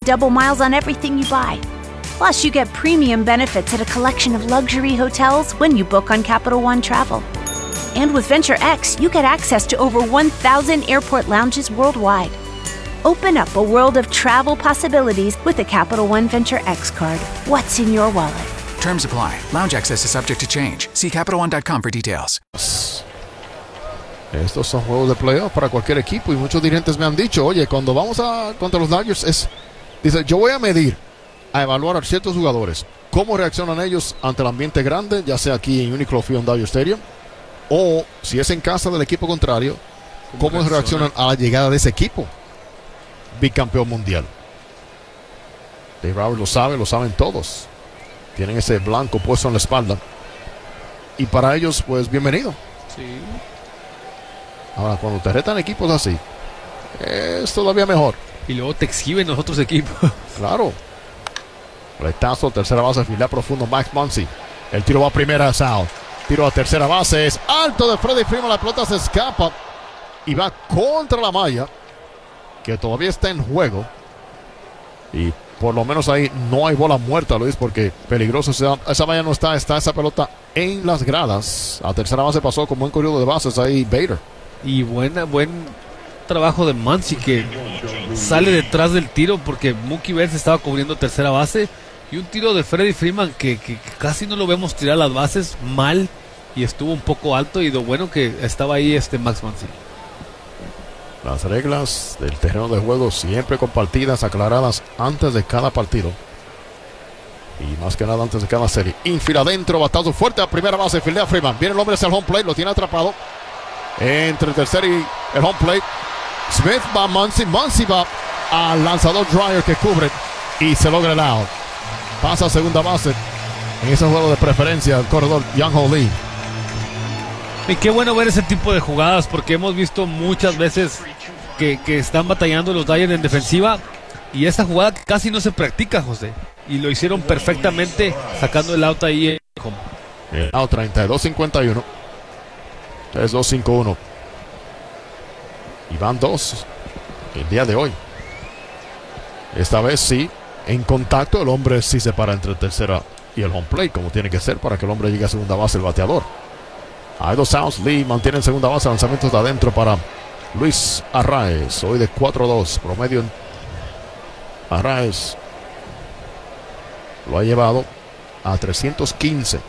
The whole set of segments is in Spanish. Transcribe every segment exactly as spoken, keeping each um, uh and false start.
double miles on everything you buy. Plus, you get premium benefits at a collection of luxury hotels when you book on Capital One Travel. And with Venture X, you get access to over one thousand airport lounges worldwide. Open up a world of travel possibilities with a Capital One Venture X card. What's in your wallet? Terms apply. Lounge access is subject to change. See Capital One dot com for details. Estos son juegos de playoff para cualquier equipo y muchos dirigentes me han dicho, oye, cuando vamos a contra los Dodgers es, dice, yo voy a medir, a evaluar a ciertos jugadores, cómo reaccionan ellos ante el ambiente grande, ya sea aquí en Uniclo Field Dodger Stadium, o si es en casa del equipo contrario, cómo, ¿Cómo reaccionan a la llegada de ese equipo bicampeón mundial. Dave Roberts lo sabe, lo saben todos. Tienen ese blanco puesto en la espalda. Y para ellos, pues, bienvenido. Sí. Ahora, cuando te retan equipos así, es todavía mejor. Y luego te exhiben los otros equipos. Claro. Retazo, tercera base, fila profundo, Max Muncy. El tiro va a primera, Sal. Tiro a tercera base, es alto de Freddie Freeman. La pelota se escapa y va contra la malla, que todavía está en juego. Y por lo menos ahí no hay bola muerta, Luis, porque peligroso. Esa, esa malla no está, está esa pelota en las gradas. A tercera base pasó con buen corrido de bases ahí Bader. Y buena, buen trabajo de Muncy, que sale detrás del tiro porque Mookie Betts estaba cubriendo tercera base. Y un tiro de Freddie Freeman que, que, que casi no lo vemos tirar las bases mal. Y estuvo un poco alto. Y lo bueno que estaba ahí este Max Muncy. Las reglas del terreno de juego siempre compartidas, aclaradas antes de cada partido. Y más que nada antes de cada serie. Infield adentro, batazo fuerte a primera base. Fildea Freeman. Viene el hombre hacia el home plate. Lo tiene atrapado. Entre el tercer y el home plate. Smith va a Muncy. Muncy va al lanzador Dryer que cubre. Y se logra el out. Pasa a segunda base. En ese juego de preferencia el corredor Young-Ho Lee. Y qué bueno ver ese tipo de jugadas, porque hemos visto muchas veces que, que están batallando los Dodgers en defensiva. Y esta jugada casi no se practica, José. Y lo hicieron perfectamente sacando el out ahí en home. El out treinta y dos cincuenta y uno. tres dos cinco uno. Y van dos el día de hoy. Esta vez sí, en contacto el hombre sí se para entre tercera y el home plate, como tiene que ser para que el hombre llegue a segunda base el bateador. Hay dos outs. Lee mantiene en segunda base. Lanzamientos de adentro para Luis Arraez. Hoy de cuatro dos. Promedio en Arraez lo ha llevado a trescientos quince.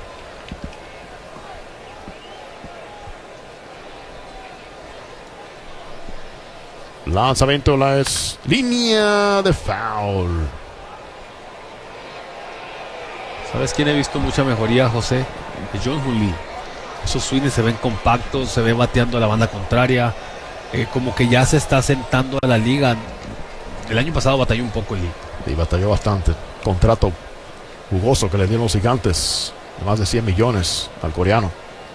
Lanzamiento, la es línea de foul. ¿Sabes quién he visto mucha mejoría, José? Young-Ho Lee. Esos swings se ven compactos, se ve bateando a la banda contraria. Eh, como que ya se está sentando a la liga. El año pasado batalló un poco el Lee. Y batalló bastante. Contrato jugoso que le dieron los Gigantes. De más de cien millones al coreano.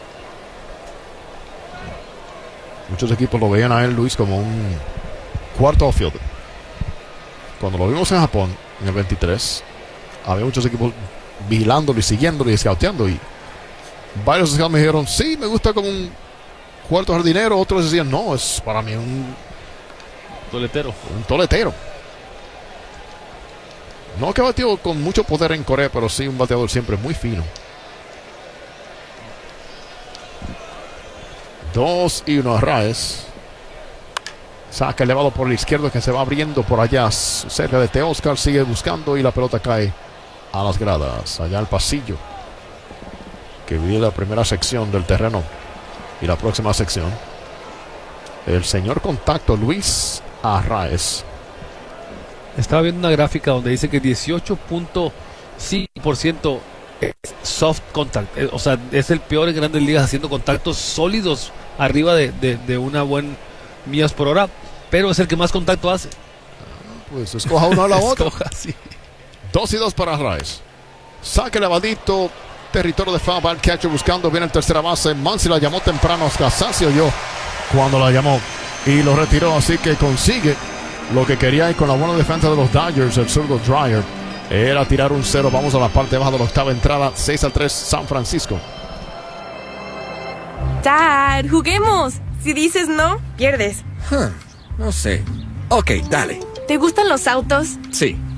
Muchos equipos lo veían a él, Luis, como un cuarto outfielder. Cuando lo vimos en Japón, en el veintitrés, había muchos equipos vigilándolo y siguiéndolo y scouteando. Y varios scouts me dijeron, sí, me gusta como un cuarto jardinero. Otros decían, no, es para mí un toletero. Un toletero. No que batió con mucho poder en Corea, pero sí un bateador siempre muy fino. Dos y uno a Arraez. Saca elevado por la izquierda que se va abriendo por allá cerca de Teoscar. Sigue buscando y la pelota cae a las gradas. Allá el pasillo que viene la primera sección del terreno y la próxima sección. El señor contacto Luis Arraez. Estaba viendo una gráfica donde dice que dieciocho punto cinco por ciento es soft contact. O sea, es el peor en Grandes Ligas haciendo contactos sólidos arriba de, de, de una buena millas por hora. Pero es el que más contacto hace. Pues escoja uno a la otra. Escoja, sí. Dos y dos para Arraez. Saque elevadito. Territorio de foul. Va el catcher buscando. Viene el tercera base. Muncy la llamó temprano. Casasio yo cuando la llamó. Y lo retiró. Así que consigue lo que quería. Y con la buena defensa de los Dodgers, el zurdo Dryer, era tirar un cero. Vamos a la parte baja de la octava entrada. seis a tres San Francisco. Dad, juguemos. Si dices no, pierdes. Huh, no sé. Ok, dale. ¿Te gustan los autos? Sí.